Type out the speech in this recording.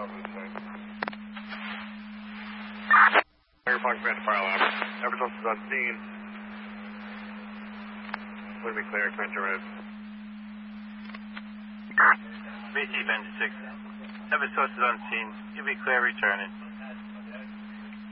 Air Fox Band Fire Alarm. Eversource is on scene. Would be clear, Quinter Road. BT Bend 6. Eversource is on scene. You'll be clear returning.